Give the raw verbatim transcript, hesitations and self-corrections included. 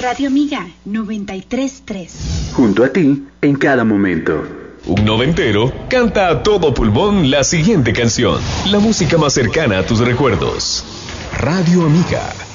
Radio Amiga noventa y tres punto tres. Junto a ti en cada momento. Un noventero canta a todo pulmón la siguiente canción. La música más cercana a tus recuerdos. Radio Amiga.